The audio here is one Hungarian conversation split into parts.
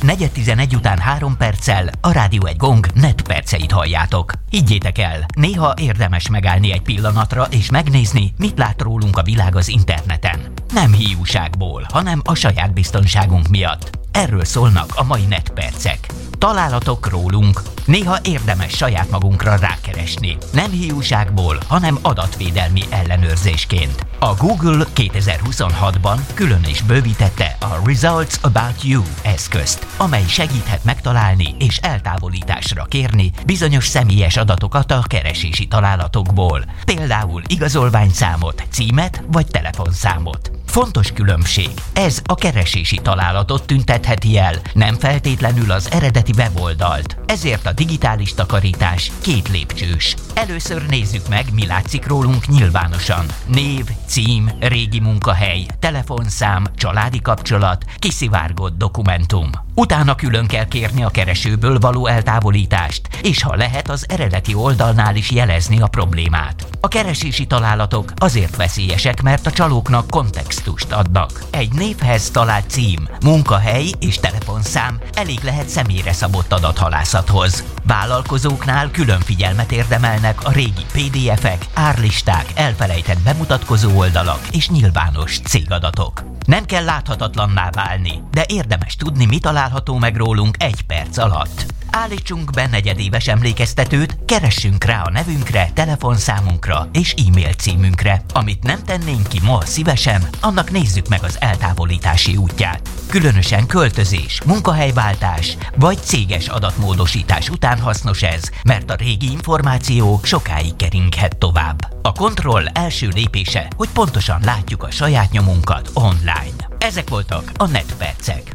4:11 után 3 perccel a Rádió Egy Gong net perceit halljátok. Higgyétek el, néha érdemes megállni egy pillanatra és megnézni, mit lát rólunk a világ az interneten. Nem hiúságból, hanem a saját biztonságunk miatt. Erről szólnak a mai net percek. Találatok rólunk. Néha érdemes saját magunkra rákeresni. Nem hiúságból, hanem adatvédelmi ellenőrzésként. A Google 2026-ban külön is bővítette a Results About You eszközt, amely segíthet megtalálni és eltávolításra kérni bizonyos személyes adatokat a keresési találatokból. Például igazolványszámot, címet vagy telefonszámot. Fontos különbség. Ez a keresési találatot tüntetheti el, nem feltétlenül az eredeti weboldalt. Ezért a digitális takarítás 2 lépcsős. Először nézzük meg, mi látszik rólunk nyilvánosan. Név, cím, régi munkahely, telefonszám, családi kapcsolat, kiszivárgott dokumentum. Utána külön kell kérni a keresőből való eltávolítást, és ha lehet, az eredeti oldalnál is jelezni a problémát. A keresési találatok azért veszélyesek, mert a csalóknak kontextust adnak. Egy névhez talált cím, munkahely és telefonszám elég lehet személyre szabott adathalászathoz. Vállalkozóknál külön figyelmet érdemelnek a régi PDF-ek, árlisták, elfelejtett bemutatkozó oldalak és nyilvános cégadatok. Nem kell láthatatlanná válni, de érdemes tudni, mi található meg rólunk 1 perc alatt. Állítsunk be negyedéves emlékeztetőt, keressünk rá a nevünkre, telefonszámunkra és e-mail címünkre. Amit nem tennénk ki ma szívesen, annak nézzük meg az eltávolítási útját. Különösen költözés, munkahelyváltás vagy céges adatmódosítás után hasznos ez, mert a régi információ sokáig keringhet tovább. A kontroll első lépése, hogy pontosan látjuk a saját nyomunkat online. Ezek voltak a netpercek.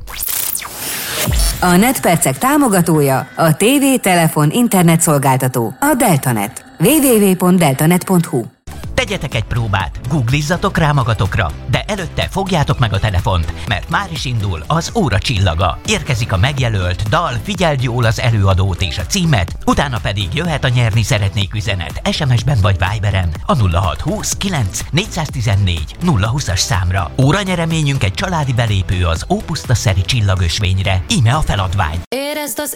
A netpercek támogatója a TV, telefon, internet szolgáltató, a Deltanet. www.deltanet.hu. Tegyetek egy próbát, googlizzatok rá magatokra, de előtte fogjátok meg a telefont, mert már is indul az óra csillaga. Érkezik a megjelölt dal, figyeld jól az előadót és a címet, utána pedig jöhet a nyerni szeretnék üzenet SMS-ben vagy Viberen a 0620 9 414 020-as számra. Óranyereményünk egy családi belépő az Ópuszta szeri csillagösvényre. Íme a feladvány. Érezd az